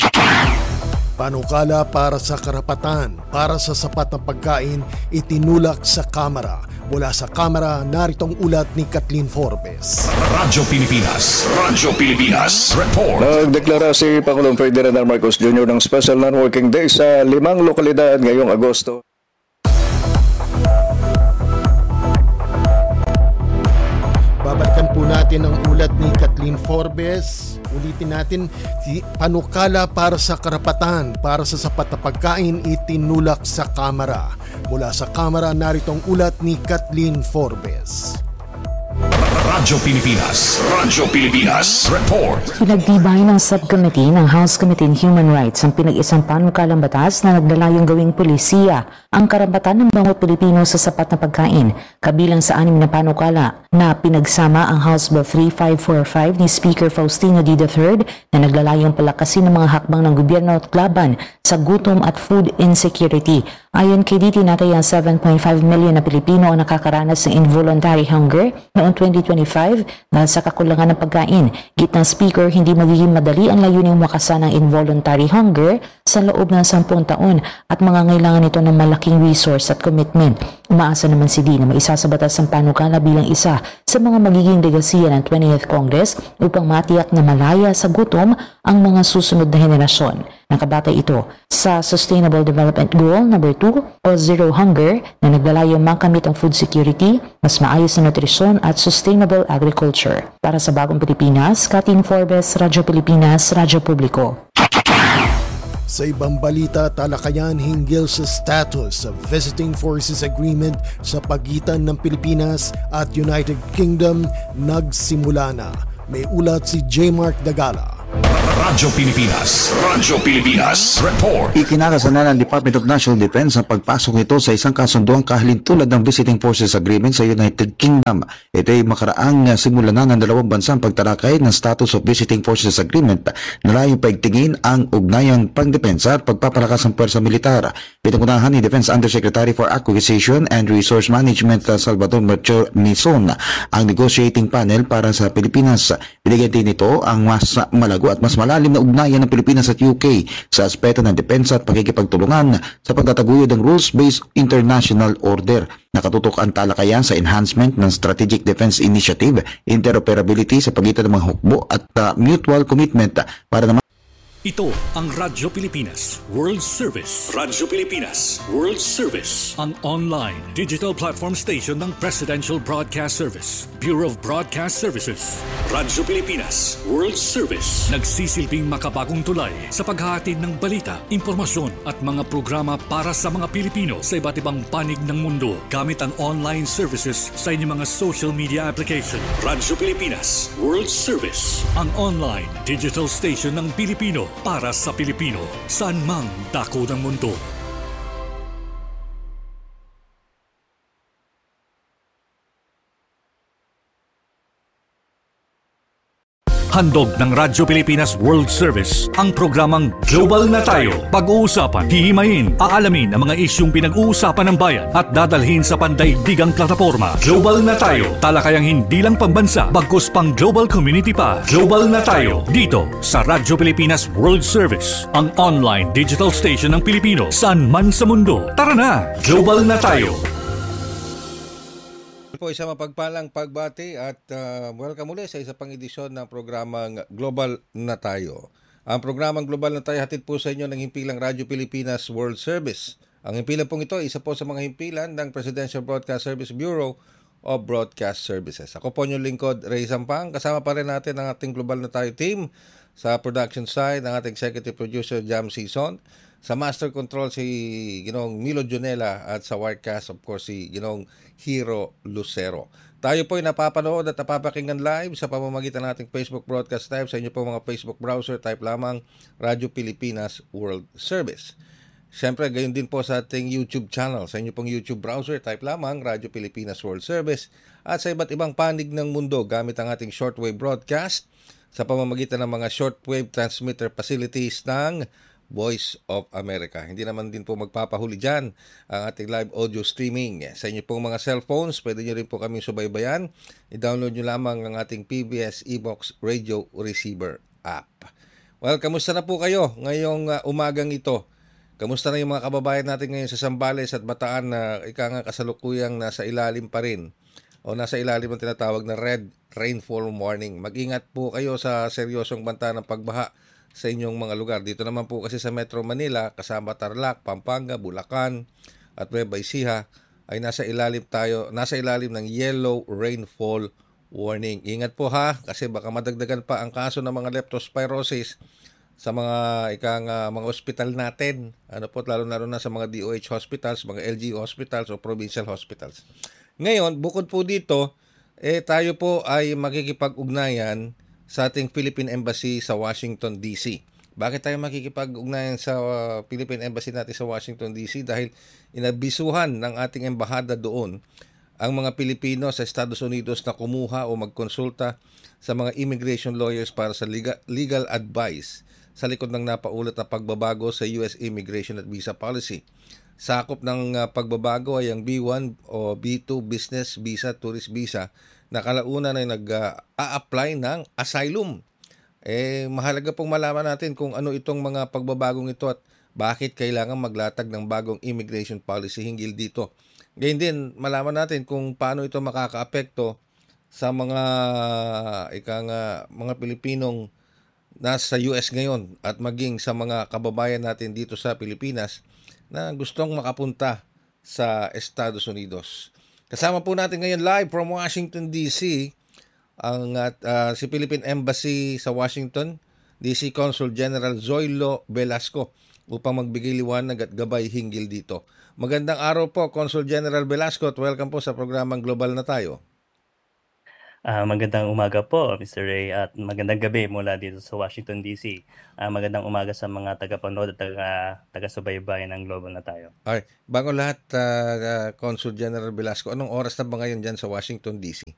Panukala para sa karapatan, para sa sapat na pagkain, itinulak sa Kamara. Mula sa Kamara, naritong ulat ni Kathleen Forbes. Radyo Pilipinas, Radyo Pilipinas Report. Nagdeklara si Pangulong Ferdinand R. Marcos Junior ng Special Non-Working Day sa limang lokalidad ngayong Agosto. Babalikan po natin ang ulat ni Kathleen Forbes. Ulitin natin, panukala para sa karapatan, para sa sapat na pagkain, itinulak sa Kamara. Mula sa Kamara, naritong ulat ni Kathleen Forbes. Radyo Pilipinas, Radyo Pilipinas Report. Pinagtibay ng subcommittee ng House Committee on Human Rights ang pinag-isang panukalang batas na naglalayong gawing pulisiya ang karapatan ng bawat Pilipino sa sapat na pagkain. Kabilang sa anim na panukala na pinagsama ang House Bill thirty-five forty-five ni Speaker Faustino D. the third na naglalayong palakasin ng mga hakbang ng gobyerno at laban sa gutom at food insecurity. Ayon kay D T, natayang seven point five million na Pilipino ang nakakaranas ng involuntary hunger noong twenty twenty-five dahil sa kakulangan ng pagkain. Gitnang Speaker, hindi magiging madali ang layuning wakasan ng involuntary hunger sa loob ng sampung taon at mangangailangan ito ng malaking resource at commitment. Umaasa naman si D na maisasabatas ang panukala bilang isa sa mga magiging legasiya ng twentieth Congress upang matiyak na malaya sa gutom ang mga susunod na henerasyon. Nakabatay ito sa Sustainable Development Goal number two o Zero Hunger na naglalayong makamit ang food security, mas maayos na nutrisyon at sustainable agriculture. Para sa Bagong Pilipinas, Katin Forbes, Radyo Pilipinas, Radyo Publiko. Sa ibang balita, talakayan hinggil sa status of Visiting Forces Agreement sa pagitan ng Pilipinas at United Kingdom nagsimula na. May ulat si J. Mark Dagala. Radyo Pilipinas, Radyo Pilipinas, report. Ikinakasana ng Department of National Defense ang pagpasok nito sa isang kasunduang kahalintulad ng Visiting Forces Agreement sa United Kingdom. Ito ay makaraang simula na ng dalawang bansang pagtalakay ng status of Visiting Forces Agreement na layong paigtingin ang ugnayang pangdepensa at pagpapalakas ng pwersa militar. Pinangunahan ni Defense Undersecretary for Acquisition and Resource Management Salvador Melchor Nison ang negotiating panel para sa Pilipinas. Binigyan din ito ang mas malago at mas malalim na ugnayan ng Pilipinas at U K sa aspeto ng depensa at pakikipagtulungan sa pagtataguyod ng rules-based international order. Nakatutok ang talakayan sa enhancement ng Strategic Defense Initiative, interoperability sa pagitan ng mga hukbo at uh, mutual commitment para naman. Ito ang Radyo Pilipinas World Service. Radyo Pilipinas World Service, ang online digital platform station ng Presidential Broadcast Service, Bureau of Broadcast Services. Radyo Pilipinas World Service, nagsisilbing makabagong tulay sa paghahatid ng balita, impormasyon at mga programa para sa mga Pilipino sa iba't ibang panig ng mundo gamit ang online services sa inyong mga social media application. Radyo Pilipinas World Service, ang online digital station ng Pilipino para sa Pilipino, saan mang dako ng mundo. Handog ng Radyo Pilipinas World Service ang programang Global na Tayo. Pag-uusapan, hihimayin, aalamin ang mga isyung pinag-uusapan ng bayan at dadalhin sa pandaigdigang plataforma. Global na Tayo, talakayang hindi lang pambansa, bagkus pang global community pa. Global na Tayo, dito sa Radyo Pilipinas World Service, ang online digital station ng Pilipino saan man sa mundo. Tara na! Global na Tayo! Po isang mapagpalang pagbati at uh, welcome ulit sa isa pang edisyon ng programang Global na Tayo. Ang programang Global na Tayo hatid po sa inyo ng himpilang Radyo Pilipinas World Service. Ang himpilan pong ito, isa po sa mga himpilan ng Presidential Broadcast Service Bureau of Broadcast Services. Ako po yung lingkod, Ray Sampang. Kasama pa rin natin ang ating Global na Tayo team sa production side, ang ating executive producer Jam Season. Sa Master Control si Ginong Milo Junela at sa Wirecast of course si Ginong Hero Lucero. Tayo po ay napapanood at napapakinggan live sa pamamagitan ng ating Facebook broadcast live sa inyo po mga Facebook browser. Type lamang Radyo Pilipinas World Service. Siyempre gayon din po sa ating YouTube channel. Sa inyo pong YouTube browser type lamang Radyo Pilipinas World Service at sa iba't ibang panig ng mundo gamit ang ating shortwave broadcast sa pamamagitan ng mga shortwave transmitter facilities ng Voice of America. Hindi naman din po magpapahuli dyan ang ating live audio streaming. Sa inyo pong mga cellphones, pwede nyo rin po kami subaybayan. I-download nyo lamang ang ating P B S eBox Radio Receiver app. Well, kamusta na po kayo ngayong uh, umagang ito? Kamusta na yung mga kababayan natin ngayon sa Zambales at Bataan na ika nga kasalukuyang nasa ilalim pa rin o nasa ilalim ang tinatawag na red rainfall warning. Mag-ingat po kayo sa seryosong banta ng pagbaha sa inyong mga lugar. Dito naman po kasi sa Metro Manila, kasama Tarlac, Pampanga, Bulacan at Nueva Ecija ay nasa ilalim tayo, nasa ilalim ng yellow rainfall warning. Ingat po ha, kasi baka madagdagan pa ang kaso ng mga leptospirosis sa mga ikang uh, mga ospital natin. Ano po, lalo lalo na sa mga D O H hospitals, mga L G U hospitals o provincial hospitals. Ngayon, bukod po dito, eh tayo po ay makikipag-ugnayan sa ating Philippine Embassy sa Washington D C. Bakit tayo makikipag-ugnayan sa uh, Philippine Embassy natin sa Washington D C? Dahil inabisuhan ng ating embahada doon ang mga Pilipino sa Estados Unidos na kumuha o magkonsulta sa mga immigration lawyers para sa legal, legal advice sa likod ng napaulat na pagbabago sa U S immigration at visa policy. Sakop ng uh, pagbabago ay ang B one o B two business visa, tourist visa na kalaunan ay nag-a-apply ng asylum. Eh, mahalaga pong malaman natin kung ano itong mga pagbabagong ito at bakit kailangan maglatag ng bagong immigration policy hinggil dito. Gayun din, malaman natin kung paano ito makakaapekto sa mga ikang uh, mga Pilipinong nasa U S ngayon at maging sa mga kababayan natin dito sa Pilipinas na gustong makapunta sa Estados Unidos. Kasama po natin ngayon live from Washington, D C ang at uh, si Philippine Embassy sa Washington, D C Consul General Zoilo Velasco upang magbigay liwanag at gabay hinggil dito. Magandang araw po, Consul General Velasco, at welcome po sa programang Global na Tayo. Uh, magandang umaga po, Mister Ray, at magandang gabi mula dito sa Washington, D C. Uh, magandang umaga sa mga tagapanood at taga, taga-subaybay ng Global na Tayo. Okay. Bago lahat, uh, uh, Consul General Velasco, anong oras na ba ngayon dyan sa Washington, D C?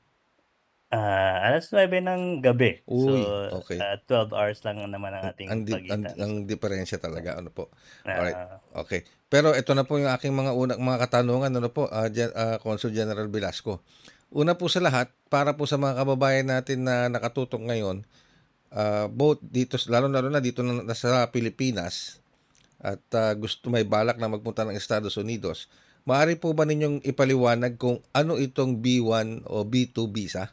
Uh, alas nuwebe ng gabi. Uy, so, okay. uh, twelve hours lang naman ang ating ang, di, ang, pagitan. ang diferensya talaga, ano po. Uh, Alright, okay. Pero ito na po yung aking mga unang mga katanungan, ano po, uh, Gen, uh, Consul General Velasco. Una po sa lahat, para po sa mga kababayan natin na nakatutok ngayon, uh, both dito, lalo-lalo na dito na, sa Pilipinas, at uh, gusto may balak na magpunta ng Estados Unidos, maaari po ba ninyong ipaliwanag kung ano itong B one o B two visa?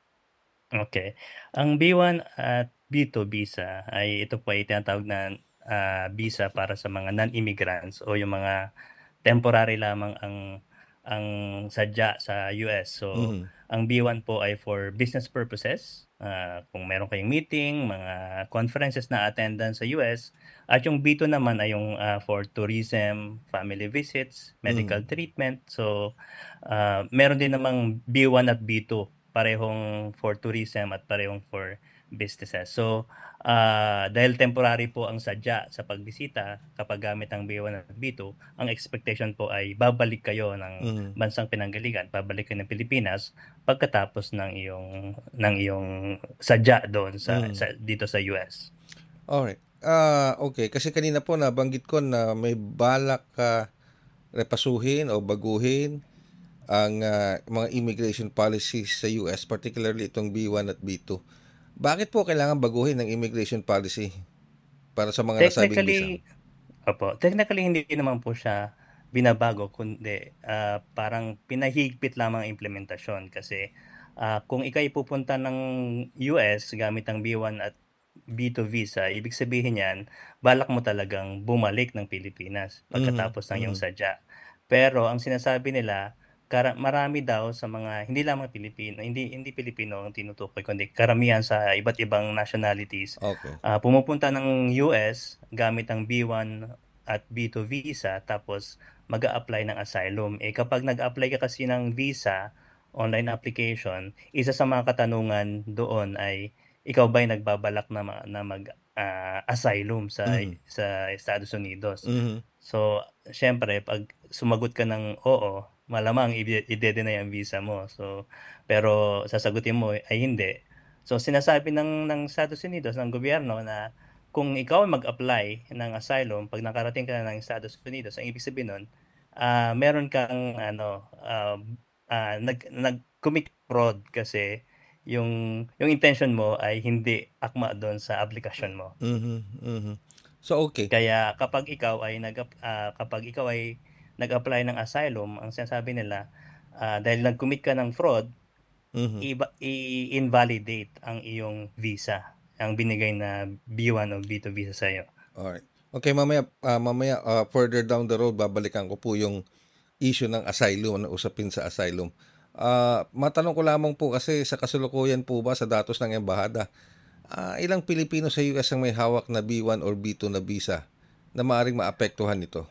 Okay. Ang B one at B two visa ay ito po ay tinatawag na uh, visa para sa mga non-immigrants o yung mga temporary lamang ang ang sadya sa U S. So, mm-hmm. ang B one po ay for business purposes. Uh, kung meron kayong meeting, mga conferences na attendance sa U S. At yung B two naman ay yung uh, for tourism, family visits, medical mm-hmm. treatment. So, uh, meron din namang B one at B two. Parehong for tourism at parehong for businesses. So, uh, dahil temporary po ang sadya sa pagbisita kapag gamit ang B one at B two, ang expectation po ay babalik kayo ng mm. bansang pinanggalingan, babalik kayo ng Pilipinas pagkatapos ng iyong ng iyong sadya doon sa, mm. sa dito sa U S. Alright. Uh, okay, kasi kanina po nabanggit ko na may balak ka uh, repasuhin o baguhin ang uh, mga immigration policies sa U S, particularly itong B one at B two. Bakit po kailangan baguhin ng immigration policy para sa mga nasabing visa? Opo, technically hindi naman po siya binabago, kundi uh, parang pinahigpit lamang ang implementasyon. Kasi uh, kung ikay pupunta ng U S gamit ang B one at B two visa, ibig sabihin yan, balak mo talagang bumalik ng Pilipinas pagkatapos mm-hmm. ng iyong sadya. Pero ang sinasabi nila, Kar- marami daw sa mga hindi lamang Pilipino, hindi hindi Pilipino ang tinutukoy kundi karamihan sa iba't ibang nationalities. Okay. Uh, pumupunta ng U S gamit ang B one at B two visa tapos mag-a-apply ng asylum. Eh kapag nag-apply ka kasi ng visa, online application, isa sa mga katanungan doon ay ikaw ba'y nagbabalak na ma- na mag uh, asylum sa mm-hmm. sa Estados Unidos. Mm-hmm. So, syempre pag sumagot ka ng oo, malamang i-de-deny ang visa mo. So, pero sasagutin mo ay hindi. So, sinasabi ng ng Estados Unidos, ng gobyerno na kung ikaw mag-apply ng asylum, pag nakarating ka na ng Estados Unidos, ang ibig sabihin nun, uh, meron kang ano, uh, uh, nag nag-commit fraud kasi yung yung intention mo ay hindi akma doon sa application mo. Mhm. Mhm. So, okay. Kaya kapag ikaw ay nag uh, kapag ikaw ay nag-apply ng asylum, ang sinasabi nila, uh, dahil nag-commit ka ng fraud, mm-hmm. i- i-invalidate ang iyong visa, ang binigay na B one o B two visa sa iyo. Alright. Okay, mamaya, uh, mamaya uh, further down the road, babalikan ko po yung issue ng asylum, na usapin sa asylum. Uh, matanong ko lamang po kasi sa kasalukuyan po ba sa datos ng embahada, uh, ilang Pilipino sa U S ang may hawak na B one or B two na visa na maaaring maapektuhan nito?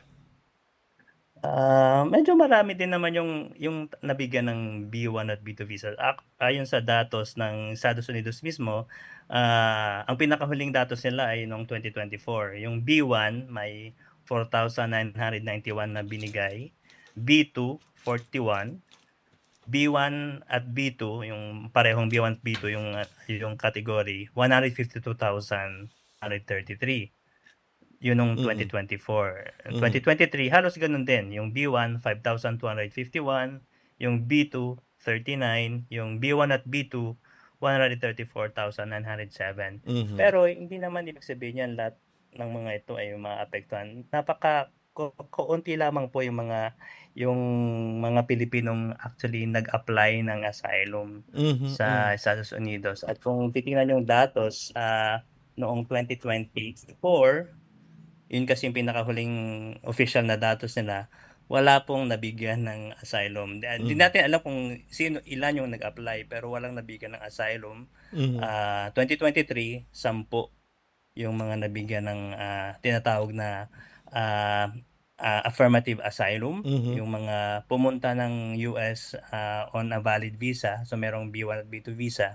Uh, medyo marami din naman yung yung nabigyan ng B one at B two visa. Ayon sa datos ng Estados Unidos mismo, uh, ang pinakahuling datos nila ay noong twenty twenty-four. Yung B one may four thousand nine hundred ninety-one na binigay, B two forty-one, B one at B two, yung parehong B one at B two yung yung category, one hundred fifty-two thousand one hundred thirty-three. Yun nung twenty twenty-four. Mm-hmm. twenty twenty-three, halos ganun din. Yung B one, five thousand two hundred fifty-one. Yung B two, thirty-nine. Yung B one at B two, one hundred thirty-four thousand nine hundred seven. Mm-hmm. Pero hindi naman ibig sabihin yan lahat ng mga ito ay maapektuhan. Napaka kaunti lamang po yung mga yung mga Pilipinong actually nag-apply ng asylum mm-hmm. sa Estados Unidos. At kung titingnan yung datos, uh, noong twenty twenty-four, yun kasi yung pinakahuling official na datos nila, wala pong nabigyan ng asylum. Hindi Mhm. natin alam kung sino ilan yung nag-apply pero walang nabigyan ng asylum. Mhm. Ah, twenty twenty-three, sampu yung mga nabigyan ng ah, tinatawag na ah, ah, affirmative asylum, Mhm. yung mga pumunta ng U S ah, on a valid visa, so merong B one at B two visa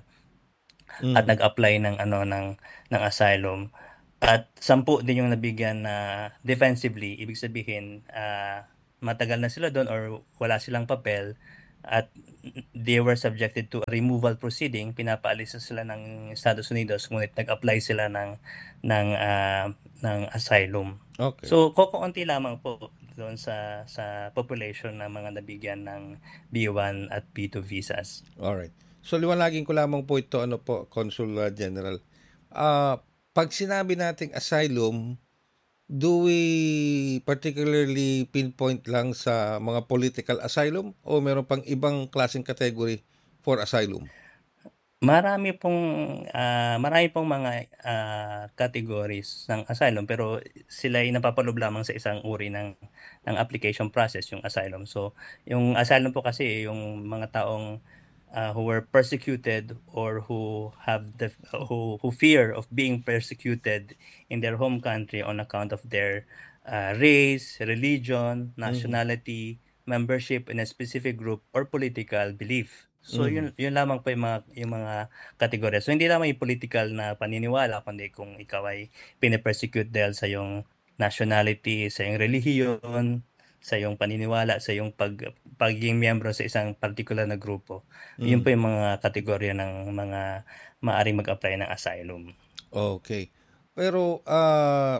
at Mhm. nag-apply ng ano ng ng asylum. At sampu din yung nabigyan na defensively, ibig sabihin ah, matagal na sila doon or wala silang papel at they were subjected to a removal proceeding, pinapaalis na sila ng Estados Unidos ngunit nag-apply sila ng ng ah, ng asylum. Okay. So kokonti lamang po doon sa sa population ng mga nabigyan ng B one at B two visas. Alright. So liwanagin ko lamang po ito, ano po, Consul uh, General. Ah, pag sinabi nating asylum, do we particularly pinpoint lang sa mga political asylum o meron pang ibang klaseng category for asylum? Marami pong ah, marami pong mga ah, categories ng asylum pero sila ay napapaloob lamang sa isang uri ng ng application process, yung asylum. So, yung asylum po kasi yung mga taong ah, who were persecuted or who have the who who fear of being persecuted in their home country on account of their ah, race, religion, nationality, membership in a specific group or political belief. So Mhm. yun yun lamang po yung mga yung mga kategorya. So hindi lamang yung political na paniniwala kundi kung ikaw ay pine-persecute dahil sa iyong nationality, sa iyong relihiyon, sa iyong paniniwala, sa iyong pag pagiging miyembro sa isang particular na grupo. Yun Mm. po yung mga kategorya ng mga maaaring mag-apply ng asylum. Okay. Pero ah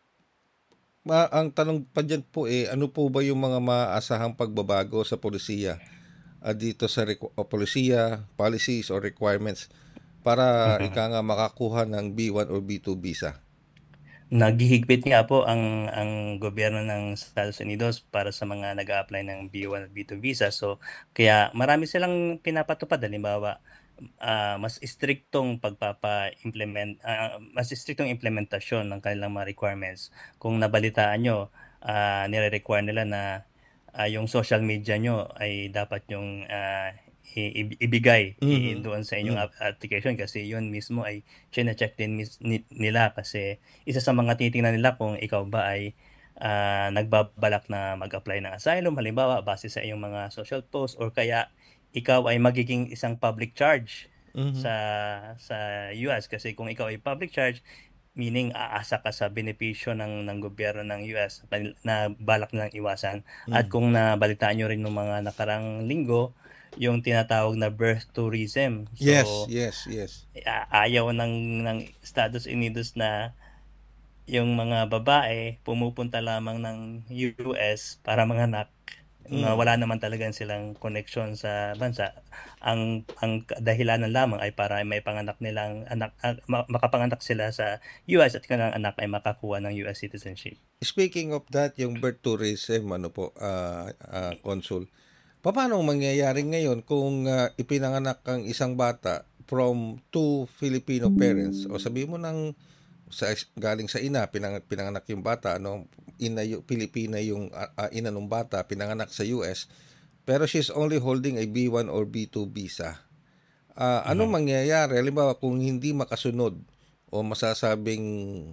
ma ang tanong pa diyan po eh, ano po ba yung mga maaasahang pagbabago sa polisiya ah, dito sa requ- o polisiya, policies or requirements para Mhm. ika nga makakuha ng B one or B two visa? Naghihigpit nga po ang ang gobyerno ng Estados Unidos para sa mga nag-a-apply ng B one at B two visa. So kaya marami silang pinapatupad, halimbawa ah, mas istriktong pagpapa-implement ah, mas istriktong implementasyon ng kanilang mga requirements. Kung nabalitaan nyo, ah, nire-require nila na ah, yung social media nyo ay dapat yung ah, i- i- ibigay i- Mhm. doon sa inyong Mm. app- application kasi yun mismo ay chine-check din mis- ni- nila kasi isa sa mga titingnan nila kung ikaw ba ay ah, nagbabalak na mag-apply ng asylum, halimbawa base sa iyong mga social posts or kaya ikaw ay magiging isang public charge Mhm. sa sa U S kasi kung ikaw ay public charge, meaning aasa ka sa benepisyo ng ng gobyerno ng U S na, na balak nilang iwasan. At Mm. kung nabalitaan nyo rin ng mga nakarang linggo, yung tinatawag na birth tourism. So, Yes, yes, yes. a- ayaw ng ng Estados Unidos na yung mga babae pumupunta lamang ng U S para manganak na Mm. wala naman talagang silang connection sa bansa. Ang ang dahilanan lamang ay para may panganak nilang anak ah, ma- makapanganak sila sa U S at kanilang anak ay makakuha ng U S citizenship. Speaking of that, yung birth tourism, ano po, ah, ah, Consul, paano mangyayari ngayon kung ah, ipinanganak ang isang bata from two Filipino parents o sabi mo ng sa galing sa ina pinang, pinanganak yung bata ano ina yung Pilipina yung ah, ah, ina ng bata pinanganak sa U S pero she's only holding a B one or B two visa. Ah, anong Mhm. mangyayari halimbawa kung hindi makasunod o masasabing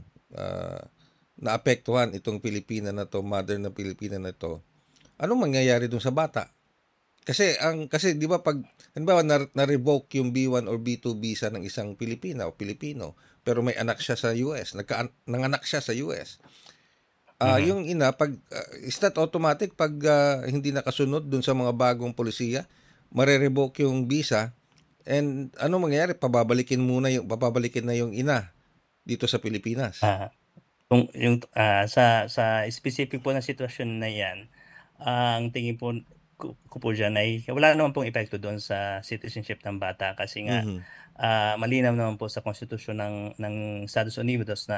ah, naapektuhan itong Pilipina na to, mother na Pilipina na to, anong mangyayari dun sa bata? Kasi ang kasi 'di ba pag halimbawa na, na-revoke yung B one or B two visa ng isang Pilipina o Pilipino pero may anak siya sa U S, nagka nanganak siya sa U S. Ah, Mhm. yung ina pag ah, is that automatic pag ah, hindi nakasunod dun sa mga bagong polisiya, mare-revoke yung visa and ano mangyayari? Pababalikin muna yung papabalikin na yung ina dito sa Pilipinas. Ah, kung yung ah, sa sa specific po na sitwasyon na 'yan, ah, ang tingin po ko, ko po diyan ay wala naman pong epekto doon sa citizenship ng bata kasi nga Mhm. ah, malinaw naman po sa konstitusyon ng ng Estados Unidos na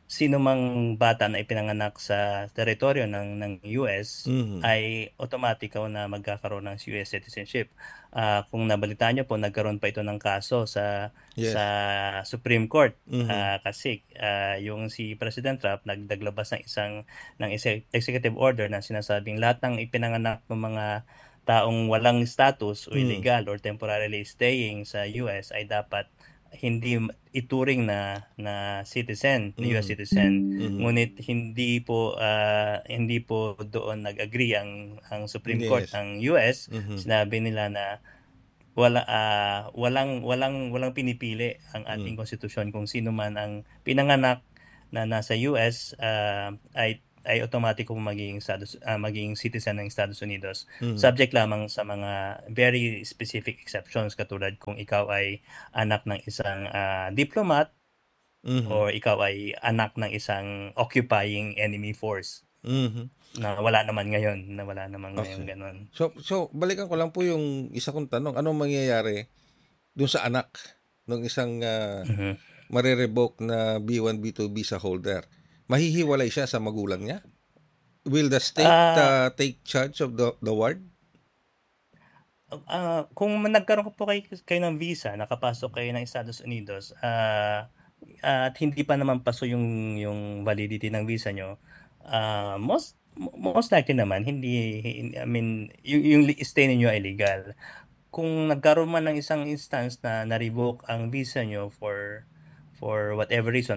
sino mang bata na ipinanganak sa teritoryo ng ng U S Mhm. ay automatic na magkakaroon ng U S citizenship. Ah, kung nabalitaan niyo po, nagkaroon pa ito ng kaso sa Yes. sa Supreme Court. Mhm. Ah, kasi ah, yung si President Trump nagdaglabas ng isang ng isa- executive order na sinasabing lahat ng ipinanganak ng mga taong walang status o Mm. illegal or temporarily staying sa U S ay dapat hindi m- ituring na na citizen, na U S Mhm. citizen. Mhm. Ngunit hindi po ah, hindi po doon nag-agree ang ang Supreme Court Yes. ng U S. Mhm. Sinabi nila na wala ah, walang walang walang pinipili ang ating Mm. konstitusyon kung sino man ang pinanganak na nasa U S ah, ay ay automatic kung magiging Estados, ah, magiging citizen ng Estados Unidos. Mhm. Subject lamang sa mga very specific exceptions katulad kung ikaw ay anak ng isang ah, diplomat Mhm. o ikaw ay anak ng isang occupying enemy force Mhm. na wala naman ngayon, na wala naman ngayon Okay. ganun. So so balikan ko lang po yung isa kong tanong, anong mangyayari dun sa anak ng isang ah, Mhm. mare-revoke na B one B two visa holder? Mahihiwalay siya sa magulang niya? Will the state Ah, uh, take charge of the the ward? ah, kung nagkaroon po kayo, kayo ng visa, nakapasok kayo ng Estados Unidos, ah, at hindi pa naman paso yung yung validity ng visa nyo, ah, most most likely naman hindi, hin- I mean, yung, yung li- stay ninyo ay legal. Kung nagkaroon man ng isang instance na na-revoke ang visa nyo for for whatever reason,